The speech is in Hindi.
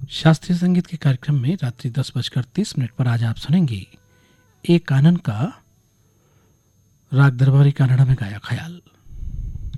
शास्त्रीय संगीत के कार्यक्रम में रात्रि 10:30 पर आज आप सुनेंगे ए कानन का राग दरबारी कानड़ा में गाया ख्याल।